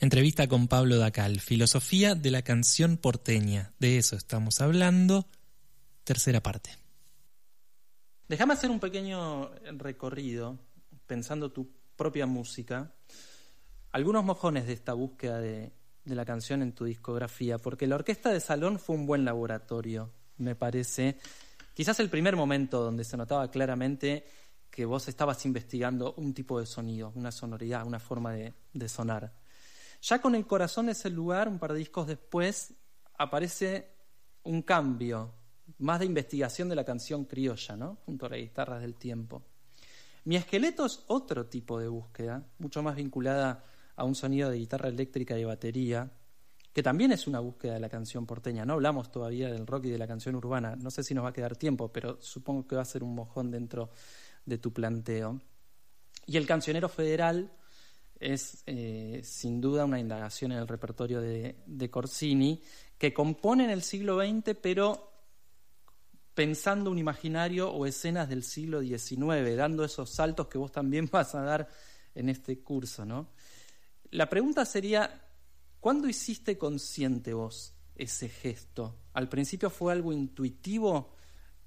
Entrevista con Pablo Dacal, filosofía de la canción porteña. De eso estamos hablando. Tercera parte. Déjame hacer un pequeño recorrido, pensando tu propia música. Algunos mojones de esta búsqueda de la canción en tu discografía, porque la orquesta de salón fue un buen laboratorio, me parece. Quizás el primer momento donde se notaba claramente que vos estabas investigando un tipo de sonido, una sonoridad, una forma de sonar. Ya con El corazón es el lugar, un par de discos después, aparece un cambio, más de investigación de la canción criolla, ¿no? Junto a las guitarras del tiempo. Mi esqueleto es otro tipo de búsqueda, mucho más vinculada a un sonido de guitarra eléctrica y batería, que también es una búsqueda de la canción porteña. No hablamos todavía del rock y de la canción urbana, no sé si nos va a quedar tiempo, pero supongo que va a ser un mojón dentro de tu planteo. Y El cancionero federal es sin duda una indagación en el repertorio de Corsini, que compone en el siglo XX, pero pensando un imaginario o escenas del siglo XIX, dando esos saltos que vos también vas a dar en este curso, ¿no? La pregunta sería, ¿cuándo hiciste consciente vos ese gesto? ¿Al principio fue algo intuitivo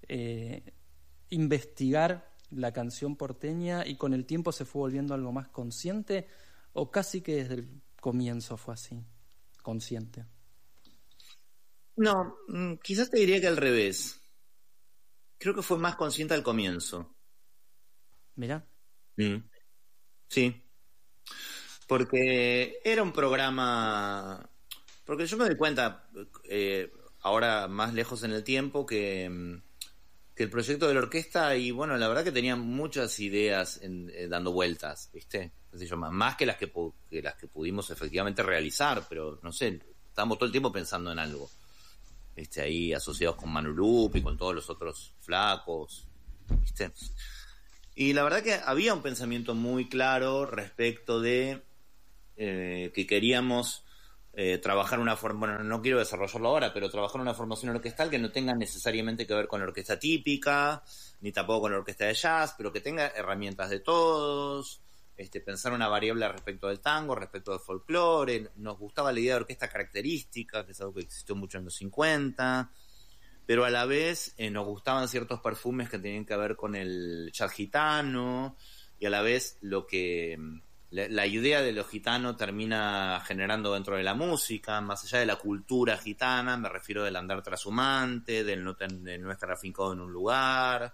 investigar la canción porteña y con el tiempo se fue volviendo algo más consciente, o casi que desde el comienzo fue así, consciente? No, quizás te diría que al revés. Creo que fue más consciente al comienzo. Mirá. Sí. Porque era un programa... Porque yo me doy cuenta, ahora más lejos en el tiempo, que el proyecto de la orquesta, y bueno, la verdad que tenía muchas ideas dando vueltas, ¿viste? Qué sé yo, más que las que pudimos efectivamente realizar, pero no sé, estábamos todo el tiempo pensando en algo. Ahí asociados con Manu Lupi y con todos los otros flacos, ¿viste? Y la verdad que había un pensamiento muy claro respecto de que queríamos trabajar una forma, bueno, no quiero desarrollarlo ahora, pero trabajar una formación orquestal que no tenga necesariamente que ver con la orquesta típica, ni tampoco con la orquesta de jazz, pero que tenga herramientas de todos, pensar una variable respecto del tango, respecto del folclore. Nos gustaba la idea de orquesta característica, que es algo que existió mucho en los 50, pero a la vez nos gustaban ciertos perfumes que tenían que ver con el jazz gitano, y a la vez lo que la idea de lo gitano termina generando dentro de la música, más allá de la cultura gitana, me refiero del andar trashumante, de no estar afincado en un lugar,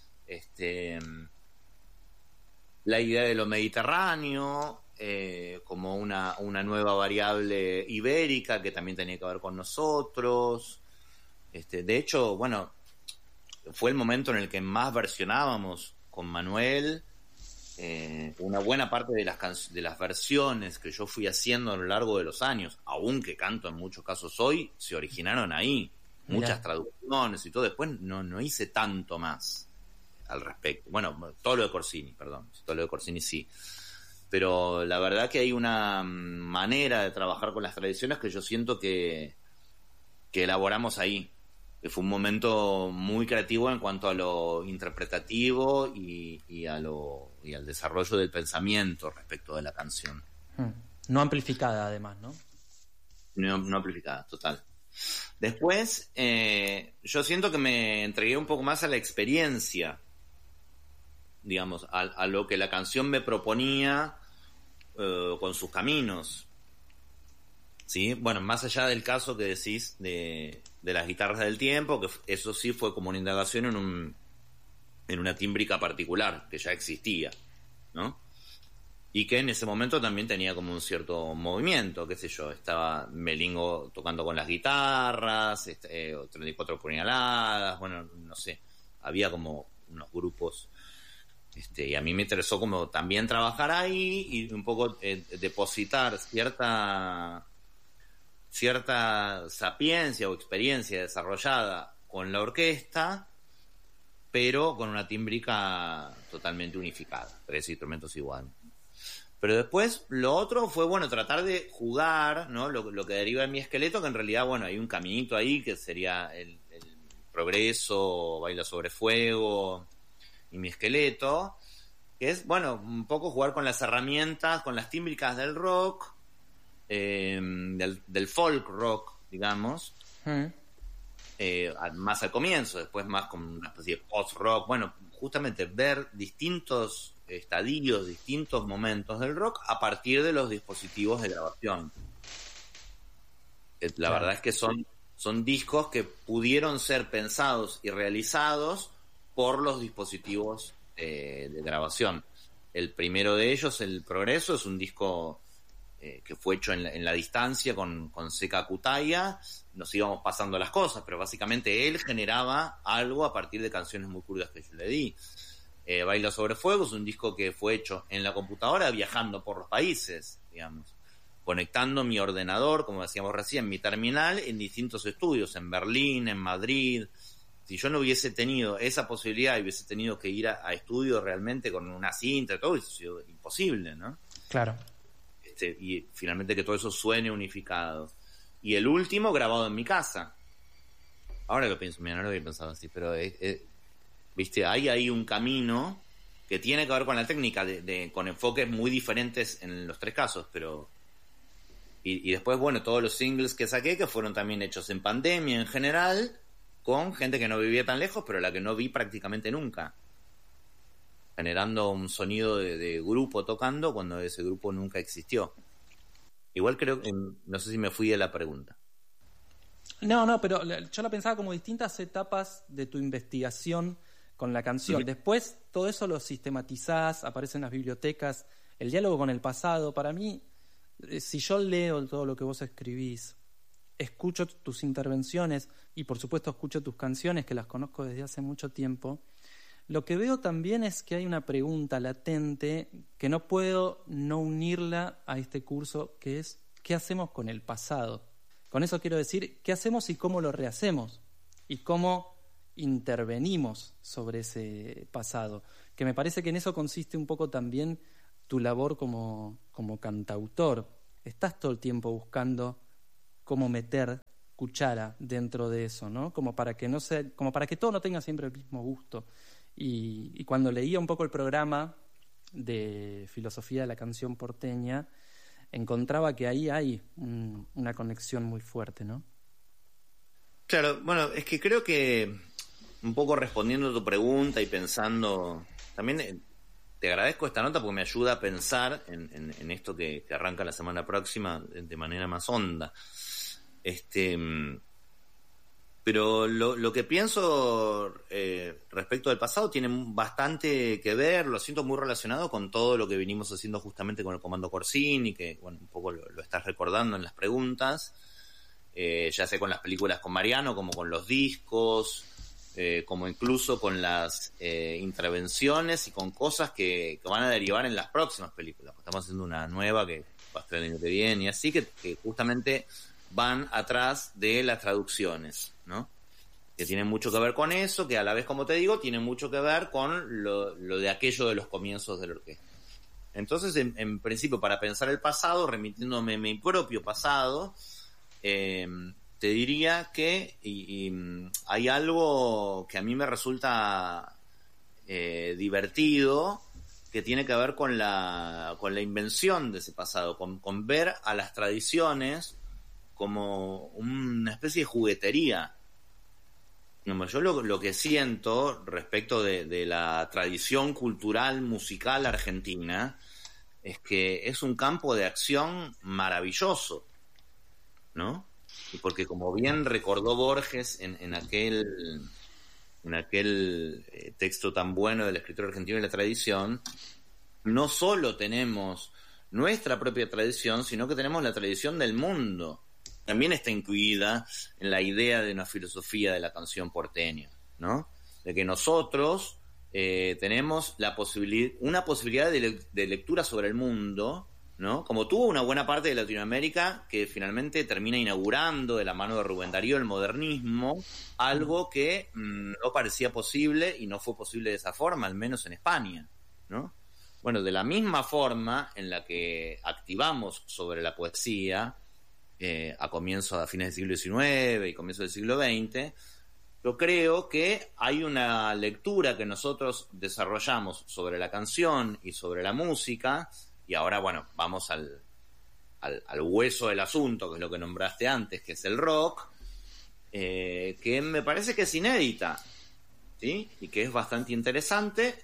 la idea de lo mediterráneo, como una nueva variable ibérica que también tenía que ver con nosotros. De hecho, bueno, fue el momento en el que más versionábamos con Manuel. Una buena parte de las versiones que yo fui haciendo a lo largo de los años, aunque canto en muchos casos hoy, se originaron ahí. Muchas traducciones y todo. Después no hice tanto más al respecto. Bueno, todo lo de Corsini sí. Pero la verdad que hay una manera de trabajar con las tradiciones que yo siento que elaboramos ahí. Que fue un momento muy creativo en cuanto a lo interpretativo y al desarrollo del pensamiento respecto de la canción. No amplificada, además, ¿no? No amplificada, total. Después, yo siento que me entregué un poco más a la experiencia, digamos, a lo que la canción me proponía con sus caminos. ¿Sí? Bueno, más allá del caso que decís de las guitarras del tiempo, que eso sí fue como una indagación en una tímbrica particular que ya existía, ¿no? Y que en ese momento también tenía como un cierto movimiento, qué sé yo, estaba Melingo tocando con las guitarras, 34 puñaladas, bueno, no sé, había como unos grupos, y a mí me interesó como también trabajar ahí y un poco depositar cierta sapiencia o experiencia desarrollada con la orquesta, pero con una tímbrica totalmente unificada, 3 instrumentos iguales. Pero después lo otro fue, bueno, tratar de jugar, ¿no? Lo que deriva en Mi esqueleto, que en realidad, bueno, hay un caminito ahí que sería el Progreso, Baila sobre Fuego y Mi esqueleto, que es, bueno, un poco jugar con las herramientas, con las tímbricas del rock, del folk rock, digamos, más al comienzo, después más como una especie de post-rock. Bueno, justamente ver distintos estadios, distintos momentos del rock a partir de los dispositivos de grabación. La verdad es que son discos que pudieron ser pensados y realizados por los dispositivos de grabación. El primero de ellos, El Progreso, es un disco que fue hecho en la distancia con Seca Cutaya. Nos íbamos pasando las cosas, pero básicamente él generaba algo a partir de canciones muy crudas que yo le di. Baila sobre Fuego es un disco que fue hecho en la computadora viajando por los países, digamos, conectando mi ordenador, como decíamos recién, mi terminal en distintos estudios, en Berlín, en Madrid. Si yo no hubiese tenido esa posibilidad y hubiese tenido que ir a estudio realmente con una cinta y todo, eso ha sido imposible, ¿no? Claro. Y finalmente que todo eso suene unificado. Y el último grabado en mi casa. Ahora lo pienso, mira, no lo había pensado así, pero viste, hay ahí un camino que tiene que ver con la técnica, con enfoques muy diferentes en los tres casos, pero... Y después, bueno, todos los singles que saqué, que fueron también hechos en pandemia en general, con gente que no vivía tan lejos, pero la que no vi prácticamente nunca. Generando un sonido de grupo tocando cuando ese grupo nunca existió. Igual creo que, no sé si me fui de la pregunta. No, pero yo la pensaba como distintas etapas de tu investigación con la canción. Uh-huh. Después todo eso lo sistematizás, aparece en las bibliotecas, el diálogo con el pasado. Para mí, si yo leo todo lo que vos escribís, escucho tus intervenciones y por supuesto escucho tus canciones, que las conozco desde hace mucho tiempo, lo que veo también es que hay una pregunta latente que no puedo no unirla a este curso, que es ¿qué hacemos con el pasado? Con eso quiero decir, ¿qué hacemos y cómo lo rehacemos? Y cómo intervenimos sobre ese pasado. Que me parece que en eso consiste un poco también tu labor como cantautor. Estás todo el tiempo buscando cómo meter cuchara dentro de eso, ¿no? Como para que todo no tenga siempre el mismo gusto. Y cuando leía un poco el programa de Filosofía de la Canción Porteña, encontraba que ahí hay una conexión muy fuerte, ¿no? Claro, bueno, es que creo que un poco respondiendo a tu pregunta y pensando, también te agradezco esta nota porque me ayuda a pensar en esto que arranca la semana próxima de manera más honda. Pero lo que pienso respecto del pasado tiene bastante que ver, lo siento muy relacionado con todo lo que venimos haciendo justamente con el Comando Corsini, que bueno, un poco lo estás recordando en las preguntas, ya sea con las películas con Mariano, como con los discos, como incluso con las intervenciones y con cosas que van a derivar en las próximas películas. Estamos haciendo una nueva que va a estar el año que viene y así, que justamente van atrás de las traducciones, ¿no? Que tienen mucho que ver con eso, que a la vez, como te digo, tienen mucho que ver con lo de aquello de los comienzos de la orquesta. Entonces, en principio, para pensar el pasado, remitiéndome a mi propio pasado, te diría que hay algo que a mí me resulta divertido, que tiene que ver con la invención de ese pasado, con ver a las tradiciones como una especie de juguetería. Yo lo que siento respecto de la tradición cultural musical argentina es que es un campo de acción maravilloso, ¿no? Y porque, como bien recordó Borges en aquel texto tan bueno del escritor argentino y la tradición, no solo tenemos nuestra propia tradición, sino que tenemos la tradición del mundo. También está incluida en la idea de una filosofía de la canción porteña, ¿no? De que nosotros tenemos una posibilidad de lectura sobre el mundo, ¿no? Como tuvo una buena parte de Latinoamérica que finalmente termina inaugurando de la mano de Rubén Darío el modernismo, algo que no parecía posible y no fue posible de esa forma, al menos en España, ¿no? Bueno, de la misma forma en la que activamos sobre la poesía a fines del siglo XIX y comienzos del siglo XX, yo creo que hay una lectura que nosotros desarrollamos sobre la canción y sobre la música, y ahora, bueno, vamos al al hueso del asunto, que es lo que nombraste antes, que es el rock, que me parece que es inédita, ¿sí? Y que es bastante interesante,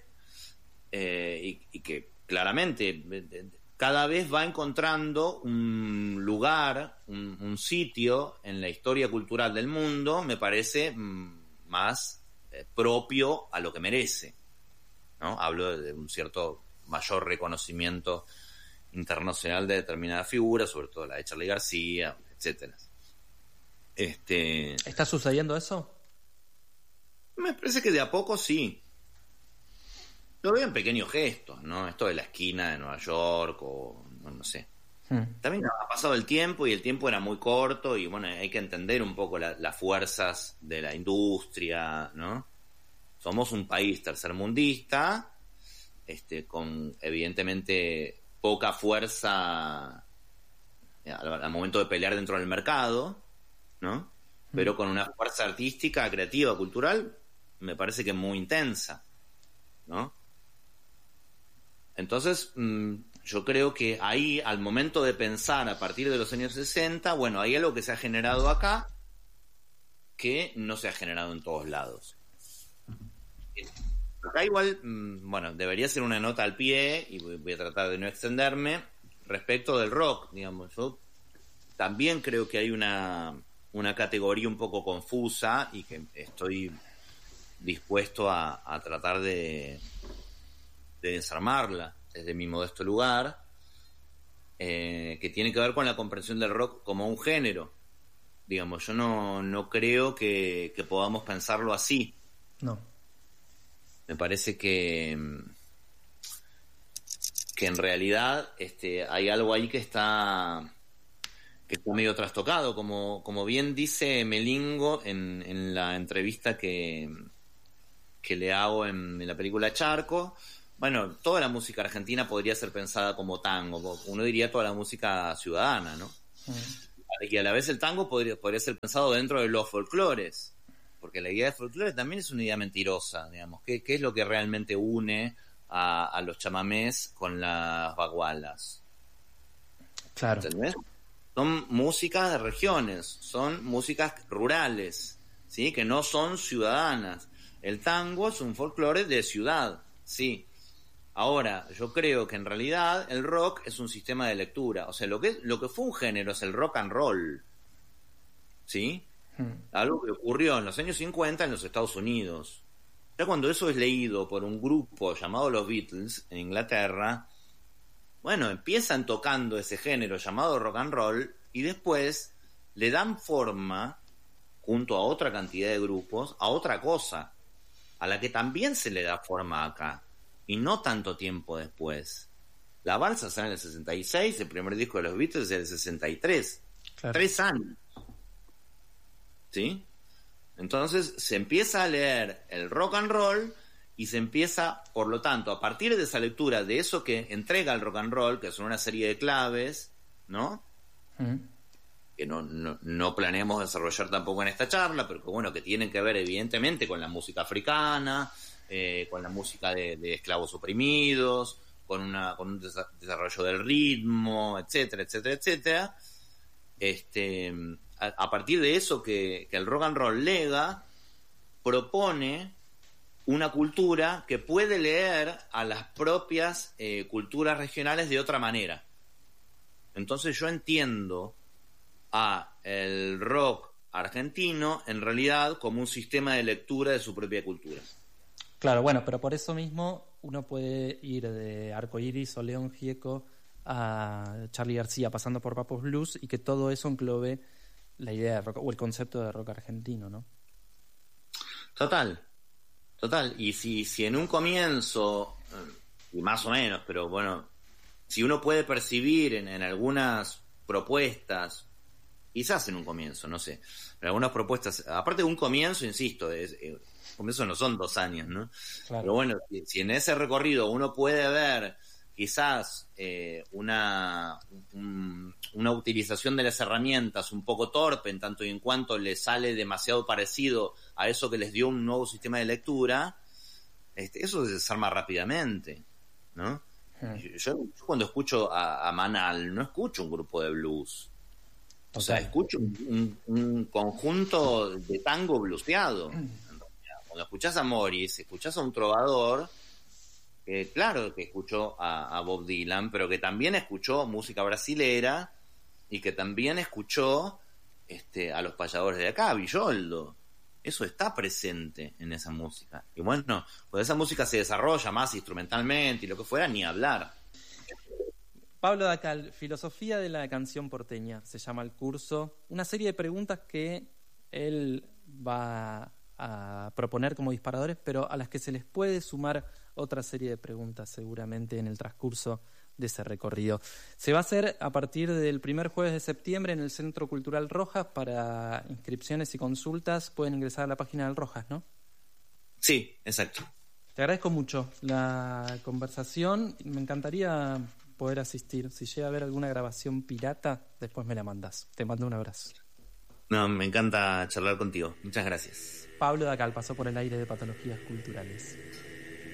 y que claramente cada vez va encontrando un lugar, un sitio en la historia cultural del mundo, me parece más propio a lo que merece, ¿no? Hablo de un cierto mayor reconocimiento internacional de determinadas figuras, sobre todo la de Charly García, etcétera. ¿Está sucediendo eso? Me parece que de a poco sí. Lo veo en pequeños gestos, ¿no? Esto de la esquina de Nueva York o no sé. También ha pasado el tiempo y el tiempo era muy corto y bueno, hay que entender un poco las fuerzas de la industria, ¿no? Somos un país tercermundista, con evidentemente poca fuerza al momento de pelear dentro del mercado, ¿no? Pero con una fuerza artística, creativa, cultural, me parece que muy intensa, ¿no? Entonces, yo creo que ahí, al momento de pensar a partir de los años 60, bueno, hay algo que se ha generado acá que no se ha generado en todos lados. Acá igual, bueno, debería ser una nota al pie, y voy a tratar de no extenderme, respecto del rock, digamos. Yo también creo que hay una categoría un poco confusa y que estoy dispuesto a tratar de desarmarla desde mi modesto lugar, que tiene que ver con la comprensión del rock como un género. Digamos, yo no creo que podamos pensarlo así. No. Me parece que en realidad hay algo ahí que está medio trastocado, como bien dice Melingo en la entrevista que le hago en la película Charco. Bueno, toda la música argentina podría ser pensada como tango, uno diría toda la música ciudadana, ¿no? Y a la vez el tango podría ser pensado dentro de los folclores, porque la idea de folclore también es una idea mentirosa, digamos. ¿Qué es lo que realmente une a los chamamés con las bagualas? Claro. ¿Entendés? Son músicas de regiones, son músicas rurales, ¿sí? Que no son ciudadanas. El tango es un folclore de ciudad, sí. Ahora, yo creo que en realidad el rock es un sistema de lectura. O sea, lo que fue un género es el rock and roll, ¿sí? Algo que ocurrió en los años 50 en los Estados Unidos. Ya cuando eso es leído por un grupo llamado los Beatles en Inglaterra, bueno, empiezan tocando ese género llamado rock and roll y después le dan forma, junto a otra cantidad de grupos, a otra cosa, a la que también se le da forma acá, y no tanto tiempo después. La balsa sale en el 66, el primer disco de los Beatles es del 63. Claro. 3 años. ¿Sí? Entonces se empieza a leer el rock and roll y se empieza, por lo tanto, a partir de esa lectura de eso que entrega el rock and roll, que son una serie de claves, ¿no? Que no planeamos desarrollar tampoco en esta charla, pero que bueno, que tienen que ver evidentemente con la música africana, con la música de esclavos oprimidos, con un desarrollo del ritmo, etcétera, etcétera, etcétera. A partir de eso que el rock and roll lega, propone una cultura que puede leer a las propias culturas regionales de otra manera. Entonces yo entiendo a el rock argentino en realidad como un sistema de lectura de su propia cultura. Claro, bueno, pero por eso mismo uno puede ir de Arcoiris o León Gieco a Charly García pasando por Papos Blues y que todo eso englobe la idea de rock o el concepto de rock argentino, ¿no? Total. Y si en un comienzo, y más o menos, pero bueno, si uno puede percibir en algunas propuestas, quizás en un comienzo, no sé, en algunas propuestas, aparte de un comienzo, insisto, comienzo no son 2 años, ¿no? Claro. Pero bueno, si en ese recorrido uno puede ver quizás una utilización de las herramientas un poco torpe en tanto y en cuanto le sale demasiado parecido a eso que les dio un nuevo sistema de lectura, eso se desarma rápidamente, ¿no? Yo cuando escucho a Manal, no escucho un grupo de blues. O sea, escucho un conjunto de tango blueseado. Cuando escuchás a Morris, escuchás a un trovador que, claro, que escuchó a Bob Dylan, pero que también escuchó música brasilera y que también escuchó a los payadores de acá, a Villoldo. Eso está presente en esa música. Y bueno, pues esa música se desarrolla más instrumentalmente y lo que fuera, ni hablar. Pablo Dacal, Filosofía de la canción porteña, se llama el curso. Una serie de preguntas que él va a proponer como disparadores, pero a las que se les puede sumar otra serie de preguntas seguramente en el transcurso de ese recorrido. Se va a hacer a partir del primer jueves de septiembre en el Centro Cultural Rojas. Para inscripciones y consultas pueden ingresar a la página del Rojas, ¿no? Sí, exacto. Te agradezco mucho la conversación. Me encantaría poder asistir. Si llega a haber alguna grabación pirata, después me la mandás. Te mando un abrazo. No, me encanta charlar contigo. Muchas gracias. Pablo Dacal pasó por el aire de Patologías Culturales.